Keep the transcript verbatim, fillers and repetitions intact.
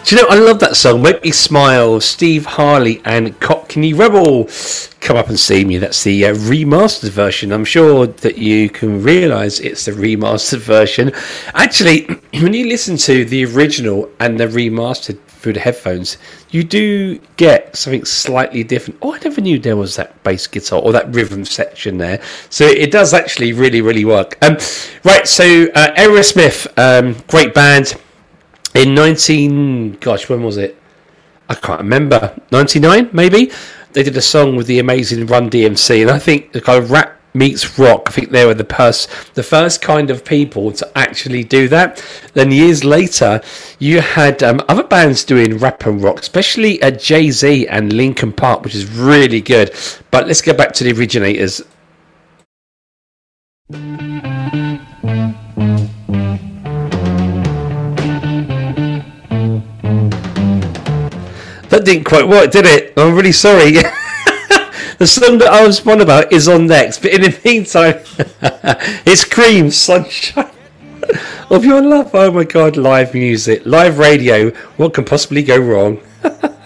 Do you know, I love that song, Make Me Smile. Steve Harley and Cockney Rebel. Come up and see me. That's the uh, remastered version. I'm sure that you can realise it's the remastered version. Actually, when you listen to the original and the remastered through the headphones, you do get something slightly different. Oh, I never knew there was that bass guitar or that rhythm section there. So it does actually really, really work. Um, right, so uh, Aerosmith, um, great band. In nineteen, gosh, when was it? I can't remember. ninety-nine, maybe? They did a song with the amazing Run D M C, and I think the kind of rap meets rock. I think they were the pers- the first kind of people to actually do that. Then years later, you had um, other bands doing rap and rock, especially uh, Jay-Z and Linkin Park, which is really good. But let's go back to the originators. That didn't quite work, did it? I'm really sorry. The song that I was on about is on next, but in the meantime, it's Cream, Sunshine of Your Love. Oh my God, live music, live radio. What can possibly go wrong?